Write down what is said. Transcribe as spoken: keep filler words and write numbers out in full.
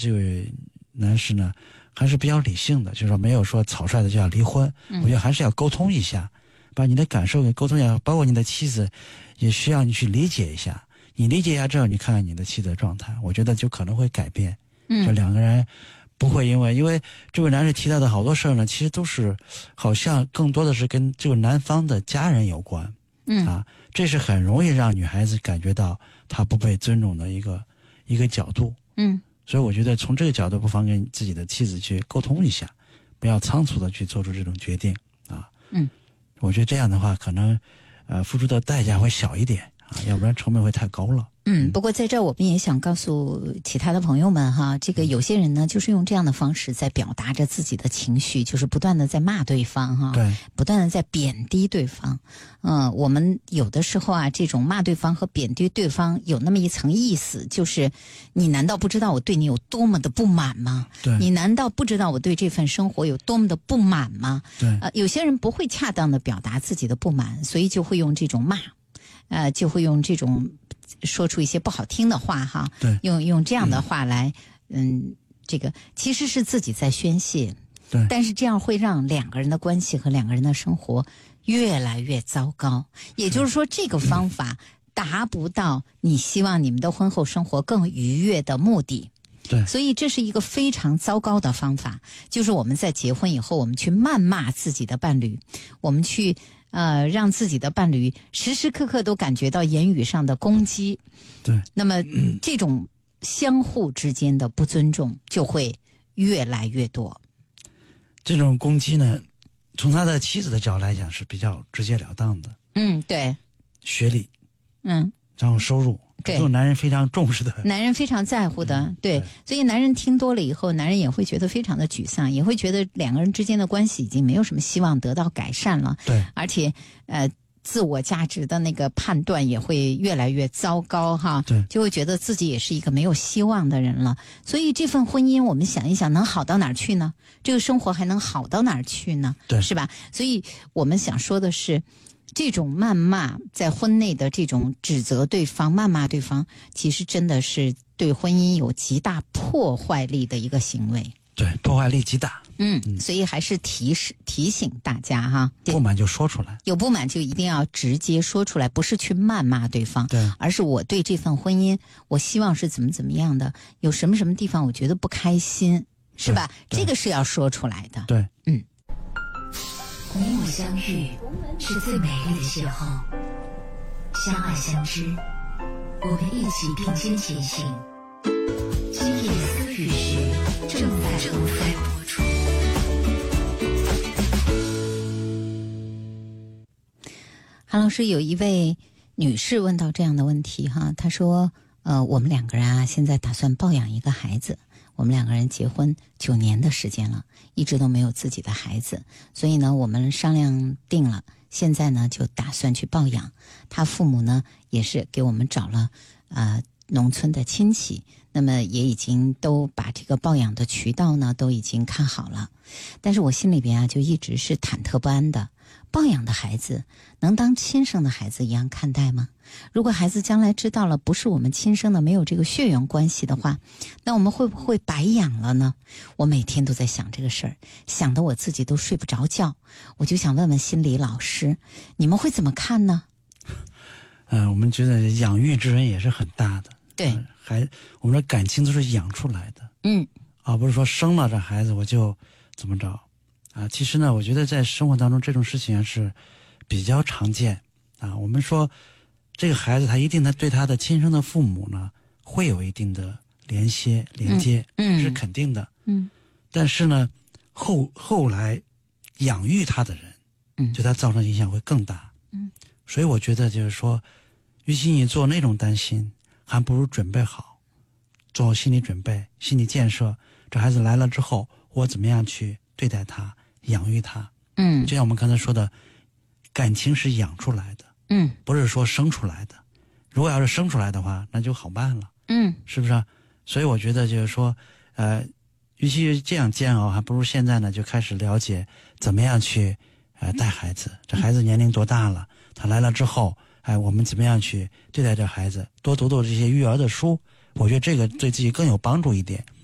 这位男士呢还是比较理性的，就是说没有说草率的就要离婚、嗯、我觉得还是要沟通一下，把你的感受给沟通一下，包括你的妻子也需要你去理解一下，你理解一下之后，你看看你的妻子的状态，我觉得就可能会改变。嗯，就两个人不会因为因为这位男士提到的好多事儿呢，其实都是好像更多的是跟这个男方的家人有关。嗯啊，这是很容易让女孩子感觉到她不被尊重的一个一个角度。嗯，所以我觉得从这个角度，不妨跟自己的妻子去沟通一下，不要仓促的去做出这种决定啊。嗯，我觉得这样的话，可能呃付出的代价会小一点啊，要不然成本会太高了。 嗯，不过在这儿我们也想告诉其他的朋友们哈，这个有些人呢，就是用这样的方式在表达着自己的情绪，就是不断的在骂对方哈， 对， 不断的在贬低对方。嗯，我们有的时候啊，这种骂对方和贬低对方有那么一层意思，就是你难道不知道我对你有多么的不满吗？ 对， 你难道不知道我对这份生活有多么的不满吗？ 对， 呃，有些人不会恰当的表达自己的不满，所以就会用这种骂，呃，就会用这种。说出一些不好听的话哈， 对， 用用这样的话来，嗯，这个其实是自己在宣泄， 对， 但是这样会让两个人的关系和两个人的生活越来越糟糕。也就是说，这个方法达不到你希望你们的婚后生活更愉悦的目的。 对， 所以这是一个非常糟糕的方法，就是我们在结婚以后，我们去谩骂自己的伴侣，我们去。呃，让自己的伴侣时时刻刻都感觉到言语上的攻击， 对， 那么、嗯、这种相互之间的不尊重就会越来越多。 这种攻击呢，从他的妻子的角度来讲是比较直截了当的。 嗯，对， 学历， 嗯， 然后收入，这种男人非常重视的， 男人非常在乎的、 嗯、 对, 对，所以男人听多了以后，男人也会觉得非常的沮丧，也会觉得两个人之间的关系已经没有什么希望得到改善了。 对， 而且呃，自我价值的那个判断也会越来越糟糕哈。 对， 就会觉得自己也是一个没有希望的人了。所以这份婚姻，我们想一想，能好到哪儿去呢？这个生活还能好到哪儿去呢？ 对， 是吧？所以我们想说的是。这种谩骂在婚内的这种指责对方、谩骂对方，其实真的是对婚姻有极大破坏力的一个行为。 对，破坏力极大。 嗯，嗯所以还是提示提醒大家哈， 不满就说出来， 有不满就一定要直接说出来，不是去谩骂对方， 对， 而是我对这份婚姻，我希望是怎么怎么样的，有什么什么地方我觉得不开心，是吧？这个是要说出来的。 对， 嗯。 你我相遇是最美丽的邂逅，相爱相知，我们一起并肩前行。今夜思雨时正在正在播出。 韩老师，有一位女士问到这样的问题哈，她说：“呃，我们两个人啊，现在打算抱养一个孩子。我们两个人结婚九年的时间了，一直都没有自己的孩子，所以呢，我们商量定了，现在呢就打算去抱养。他父母呢也是给我们找了呃农村的亲戚，那么也已经都把这个抱养的渠道呢都已经看好了。但是我心里边啊就一直是忐忑不安的。抱养的孩子能当亲生的孩子一样看待吗？如果孩子将来知道了不是我们亲生的，没有这个血缘关系的话，那我们会不会白养了呢？我每天都在想这个事儿，想得我自己都睡不着觉。我就想问问心理老师，你们会怎么看呢？ 嗯、呃，我们觉得养育之恩也是很大的。 对， 呃、还我们的感情都是养出来的。 嗯， 啊，不是说生了这孩子我就怎么着。啊，其实呢，我觉得在生活当中这种事情是比较常见啊。我们说，这个孩子他一定他对他的亲生的父母呢会有一定的连接连接， 嗯， 是肯定的， 嗯。 但是呢，后后来养育他的人， 嗯， 对他造成影响会更大， 嗯。 所以我觉得就是说，与其你做那种担心，还不如准备好，做好心理准备、心理建设。这孩子来了之后，我怎么样去对待他？养育他， 嗯， 就像我们刚才说的，感情是养出来的， 嗯， 不是说生出来的。如果要是生出来的话，那就好办了， 嗯， 是不是、啊？所以我觉得就是说，呃，与其这样煎熬，还不如现在呢就开始了解怎么样去呃带孩子。这孩子年龄多大了？他来了之后，哎、呃，我们怎么样去对待这孩子？多读读这些育儿的书，我觉得这个对自己更有帮助一点。